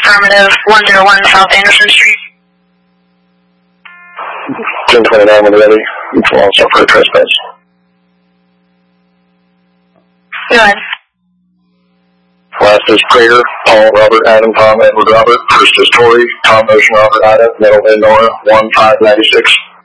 Affirmative, 101 South Anderson Street. 1029 when ready. It's also for trespass. Go ahead. Last is Prater, Paul, Robert, Adam, Tom, Edward, Robert. First is Tori, Tom, Ocean, Robert, Ida, Middle, Nora, 1596.